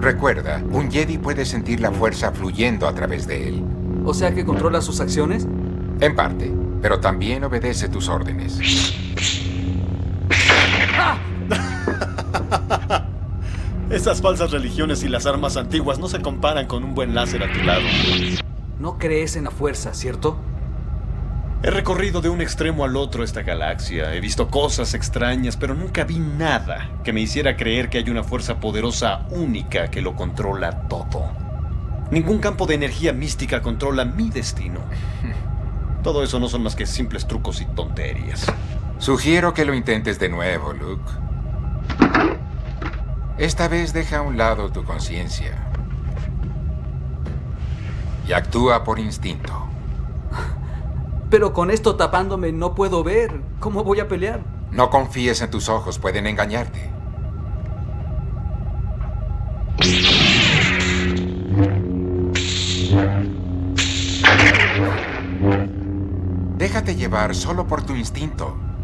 Recuerda, un Jedi puede sentir la fuerza fluyendo a través de él. ¿O sea que controla sus acciones? En parte, pero también obedece tus órdenes. Esas falsas religiones y las armas antiguas no se comparan con un buen láser a tu lado. No crees en la fuerza, ¿cierto? He recorrido de un extremo al otro esta galaxia. He visto cosas extrañas, pero nunca vi nada que me hiciera creer que hay una fuerza poderosa única que lo controla todo. Ningún campo de energía mística controla mi destino. Todo eso no son más que simples trucos y tonterías. Sugiero que lo intentes de nuevo, Luke. Esta vez deja a un lado tu conciencia y actúa por instinto. Pero con esto tapándome no puedo ver. ¿Cómo voy a pelear? No confíes en tus ojos, pueden engañarte. Déjate llevar solo por tu instinto.